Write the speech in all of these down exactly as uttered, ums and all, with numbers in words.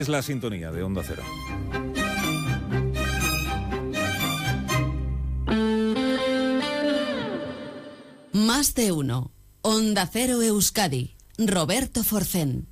Es la sintonía de Onda Cero. Más de uno. Onda Cero Euskadi. Roberto Forcén.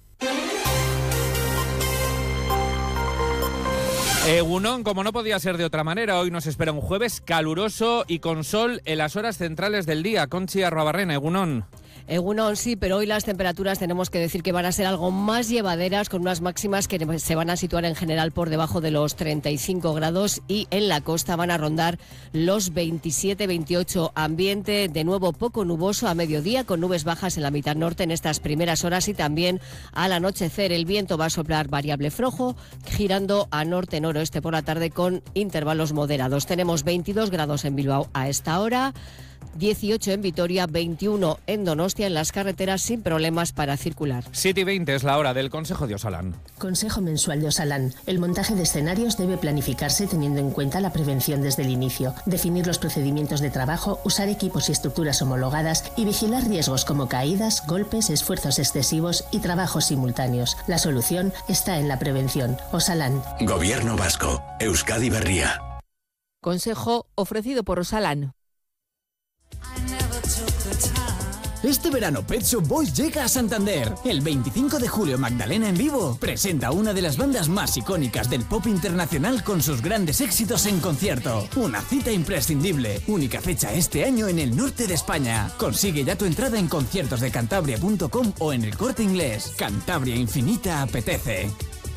Egunon, como no podía ser de otra manera, hoy nos espera un jueves caluroso y con sol en las horas centrales del día. Conchi Arruabarrena, Egunon. Egunon, sí, pero hoy las temperaturas tenemos que decir que van a ser algo más llevaderas, con unas máximas que se van a situar en general por debajo de los treinta y cinco grados y en la costa van a rondar los veintisiete veintiocho. Ambiente de nuevo poco nuboso a mediodía, con nubes bajas en la mitad norte en estas primeras horas y también al anochecer. El viento va a soplar variable flojo, girando a norte-noroeste por la tarde con intervalos moderados. Tenemos veintidós grados en Bilbao a esta hora, dieciocho en Vitoria, veintiuno en Donostia, en las carreteras sin problemas para circular. siete y veinte es la hora del Consejo de Osalan. Consejo Mensual de Osalan. El montaje de escenarios debe planificarse teniendo en cuenta la prevención desde el inicio, definir los procedimientos de trabajo, usar equipos y estructuras homologadas y vigilar riesgos como caídas, golpes, esfuerzos excesivos y trabajos simultáneos. La solución está en la prevención. Osalan. Gobierno Vasco. Euskadi Berria. Consejo ofrecido por Osalan. Este verano Pet Shop Boys llega a Santander. El veinticinco de julio Magdalena en vivo presenta una de las bandas más icónicas del pop internacional con sus grandes éxitos en concierto. Una cita imprescindible. Única fecha este año en el norte de España. Consigue ya tu entrada en conciertos de cantabria punto com o en el Corte Inglés. Cantabria Infinita apetece.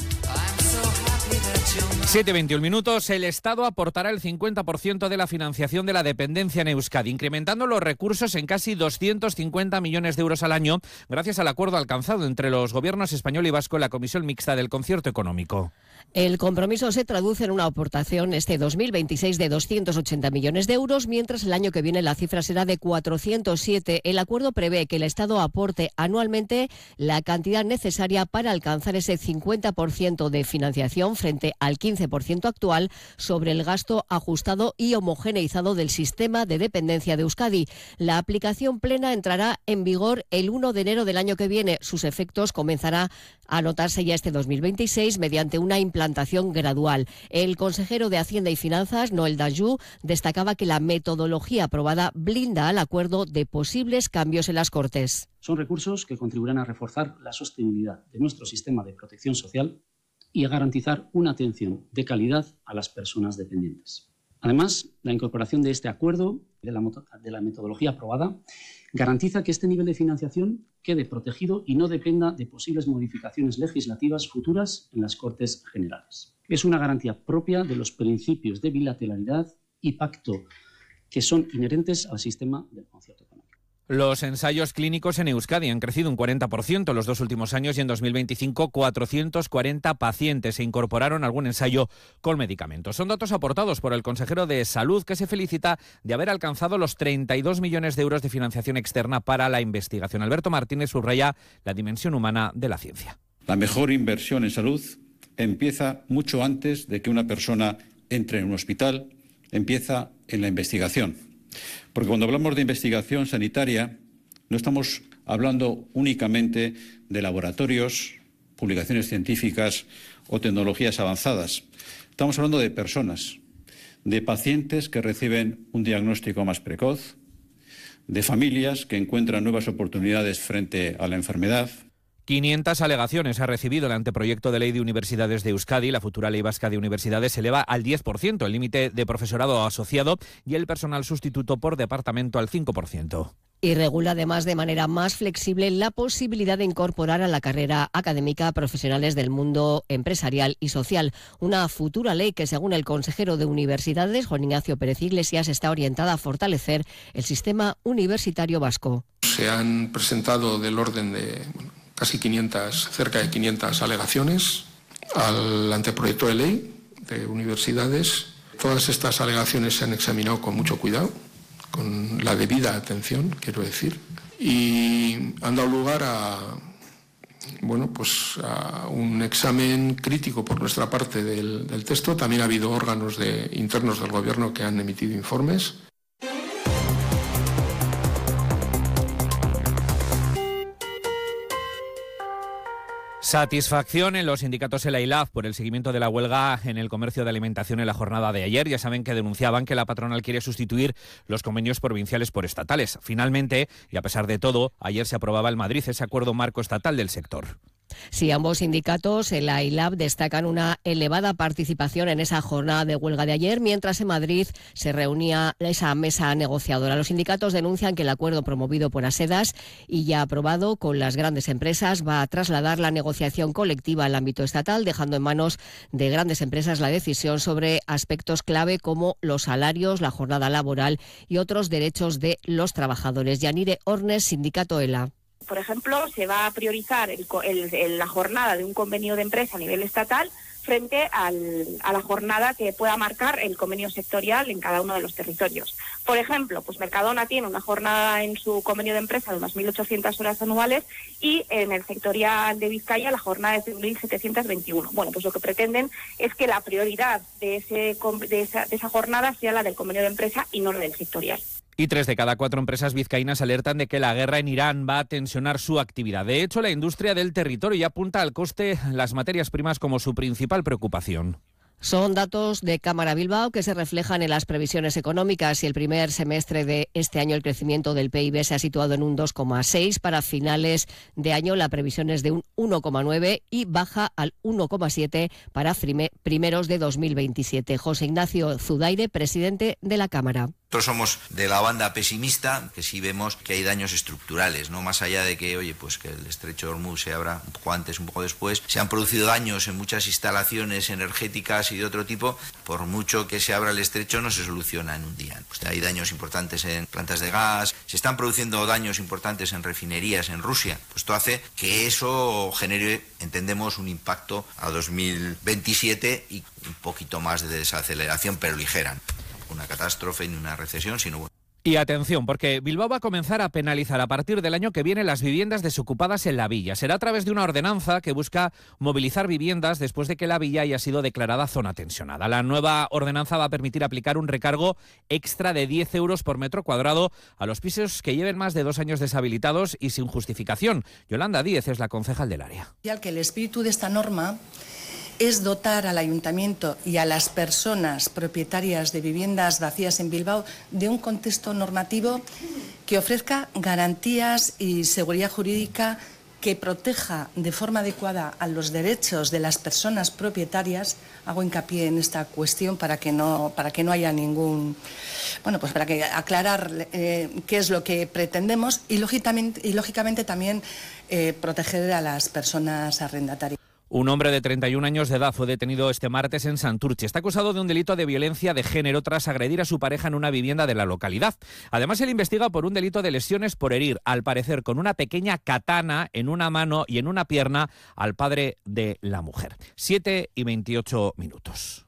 siete y veintiuno minutos. El Estado aportará el cincuenta por ciento de la financiación de la dependencia en Euskadi, incrementando los recursos en casi doscientos cincuenta millones de euros al año, gracias al acuerdo alcanzado entre los gobiernos español y vasco en la Comisión Mixta del Concierto Económico. El compromiso se traduce en una aportación este dos mil veintiséis de doscientos ochenta millones de euros, mientras el año que viene la cifra será de cuatrocientos siete. El acuerdo prevé que el Estado aporte anualmente la cantidad necesaria para alcanzar ese cincuenta por ciento de financiación frente al quince por ciento actual sobre el gasto ajustado y homogeneizado del sistema de dependencia de Euskadi. La aplicación plena entrará en vigor el uno de enero del año que viene. Sus efectos comenzarán a notarse ya este dos mil veintiséis mediante una implantación gradual. El consejero de Hacienda y Finanzas, Noel Danjou, destacaba que la metodología aprobada blinda al acuerdo de posibles cambios en las Cortes. Son recursos que contribuirán a reforzar la sostenibilidad de nuestro sistema de protección social y a garantizar una atención de calidad a las personas dependientes. Además, la incorporación de este acuerdo, de la, de la metodología aprobada, garantiza que este nivel de financiación quede protegido y no dependa de posibles modificaciones legislativas futuras en las Cortes Generales. Es una garantía propia de los principios de bilateralidad y pacto que son inherentes al sistema del concierto económico. Los ensayos clínicos en Euskadi han crecido un cuarenta por ciento en los dos últimos años y en dos mil veinticinco cuatrocientos cuarenta pacientes se incorporaron a algún ensayo con medicamentos. Son datos aportados por el consejero de Salud, que se felicita de haber alcanzado los treinta y dos millones de euros de financiación externa para la investigación. Alberto Martínez subraya la dimensión humana de la ciencia. La mejor inversión en salud empieza mucho antes de que una persona entre en un hospital, empieza en la investigación. Porque cuando hablamos de investigación sanitaria, no estamos hablando únicamente de laboratorios, publicaciones científicas o tecnologías avanzadas. Estamos hablando de personas, de pacientes que reciben un diagnóstico más precoz, de familias que encuentran nuevas oportunidades frente a la enfermedad. quinientas alegaciones ha recibido el anteproyecto de ley de universidades de Euskadi. La futura ley vasca de universidades se eleva al diez por ciento, el límite de profesorado asociado, y el personal sustituto por departamento al cinco por ciento. Y regula además de manera más flexible la posibilidad de incorporar a la carrera académica a profesionales del mundo empresarial y social. Una futura ley que, según el consejero de Universidades, Juan Ignacio Pérez Iglesias, está orientada a fortalecer el sistema universitario vasco. Se han presentado del orden de bueno, casi quinientas, cerca de quinientas alegaciones al anteproyecto de ley de universidades. Todas estas alegaciones se han examinado con mucho cuidado, con la debida atención, quiero decir, y han dado lugar a, bueno, pues a un examen crítico por nuestra parte del, del texto. También ha habido órganos de, internos del Gobierno que han emitido informes. Satisfacción en los sindicatos ELA y LAB por el seguimiento de la huelga en el comercio de alimentación en la jornada de ayer. Ya saben que denunciaban que la patronal quiere sustituir los convenios provinciales por estatales. Finalmente, y a pesar de todo, ayer se aprobaba en Madrid ese acuerdo marco estatal del sector. Sí, ambos sindicatos, ELA y LAB, destacan una elevada participación en esa jornada de huelga de ayer, mientras en Madrid se reunía esa mesa negociadora. Los sindicatos denuncian que el acuerdo promovido por ASEDAS y ya aprobado con las grandes empresas va a trasladar la negociación colectiva al ámbito estatal, dejando en manos de grandes empresas la decisión sobre aspectos clave como los salarios, la jornada laboral y otros derechos de los trabajadores. Yanire Ornes, sindicato ELA. Por ejemplo, se va a priorizar el, el, el, la jornada de un convenio de empresa a nivel estatal frente al, a la jornada que pueda marcar el convenio sectorial en cada uno de los territorios. Por ejemplo, pues Mercadona tiene una jornada en su convenio de empresa de unas mil ochocientas horas anuales y en el sectorial de Vizcaya la jornada es de mil setecientos veintiuno. Bueno, pues lo que pretenden es que la prioridad de, ese, de, esa, de esa jornada sea la del convenio de empresa y no la del sectorial. Y tres de cada cuatro empresas vizcaínas alertan de que la guerra en Irán va a tensionar su actividad. De hecho, la industria del territorio ya apunta al coste las materias primas como su principal preocupación. Son datos de Cámara Bilbao que se reflejan en las previsiones económicas y el primer semestre de este año el crecimiento del P I B se ha situado en un dos coma seis. Para finales de año la previsión es de un uno coma nueve y baja al uno coma siete para primeros de dos mil veintisiete. José Ignacio Zudaire, presidente de la Cámara. Nosotros somos de la banda pesimista, que sí vemos que hay daños estructurales, ¿no? Más allá de que, oye, pues que el estrecho de Hormuz se abra un poco antes, un poco después, se han producido daños en muchas instalaciones energéticas y de otro tipo. Por mucho que se abra el estrecho, no se soluciona en un día. Pues hay daños importantes en plantas de gas, se están produciendo daños importantes en refinerías en Rusia. Pues esto hace que eso genere, entendemos, un impacto a dos mil veintisiete y un poquito más de desaceleración, pero ligera. Una catástrofe ni una recesión, sino... Y atención, porque Bilbao va a comenzar a penalizar a partir del año que viene las viviendas desocupadas en la villa. Será a través de una ordenanza que busca movilizar viviendas después de que la villa haya sido declarada zona tensionada. La nueva ordenanza va a permitir aplicar un recargo extra de diez euros por metro cuadrado a los pisos que lleven más de dos años deshabilitados y sin justificación. Yolanda Díez es la concejal del área. Y al que el espíritu de esta norma es dotar al ayuntamiento y a las personas propietarias de viviendas vacías en Bilbao de un contexto normativo que ofrezca garantías y seguridad jurídica que proteja de forma adecuada a los derechos de las personas propietarias. Hago hincapié en esta cuestión para que no, para que no haya ningún... Bueno, pues para que aclarar eh, qué es lo que pretendemos y lógicamente, y lógicamente también eh, proteger a las personas arrendatarias. Un hombre de treinta y un años de edad fue detenido este martes en Santurce. Está acusado de un delito de violencia de género tras agredir a su pareja en una vivienda de la localidad. Además, se le investiga por un delito de lesiones por herir, al parecer con una pequeña katana en una mano y en una pierna, al padre de la mujer. siete y veintiocho minutos.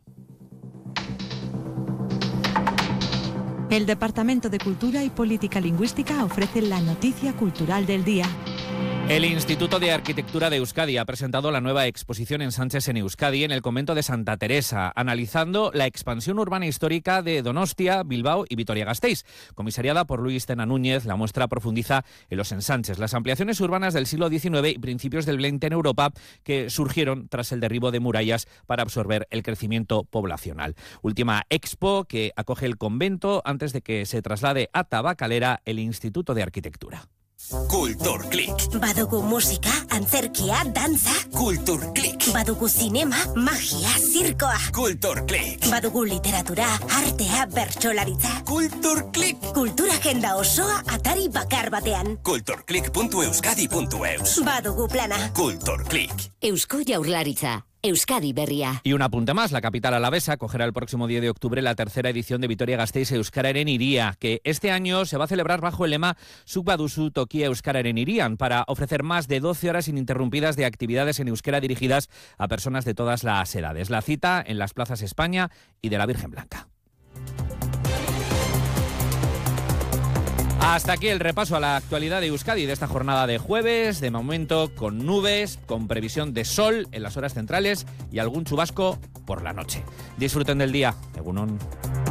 El Departamento de Cultura y Política Lingüística ofrece la noticia cultural del día. El Instituto de Arquitectura de Euskadi ha presentado la nueva exposición en Sánchez en Euskadi en el convento de Santa Teresa, analizando la expansión urbana histórica de Donostia, Bilbao y Vitoria-Gasteiz. Comisariada por Luis Tena Núñez, la muestra profundiza en los ensanches, las ampliaciones urbanas del siglo diecinueve y principios del veinte en Europa que surgieron tras el derribo de murallas para absorber el crecimiento poblacional. Última expo que acoge el convento antes de que se traslade a Tabacalera el Instituto de Arquitectura. Kulturklik. Badugu musika, antzerkia, dantza. Kulturklik. Badugu zinema, magia, zirkoa. Kulturklik. Badugu literatura, artea, bertsolaritza. Kulturklik. Kultura agenda osoa atari bakar batean. kulturklik puntu euskadi puntu eus. Badugu plana. Kulturklik. Eusko Jaurlaritza. Euskadi Berria. Y un apunte más, la capital alavesa acogerá el próximo diez de octubre la tercera edición de Vitoria-Gasteiz Euskararen Iria, que este año se va a celebrar bajo el lema Zuk baduzu tokia Euskararen Irian, para ofrecer más de doce horas ininterrumpidas de actividades en euskera dirigidas a personas de todas las edades. La cita en las plazas España y de la Virgen Blanca. Hasta aquí el repaso a la actualidad de Euskadi de esta jornada de jueves, de momento con nubes, con previsión de sol en las horas centrales y algún chubasco por la noche. Disfruten del día. Egunon.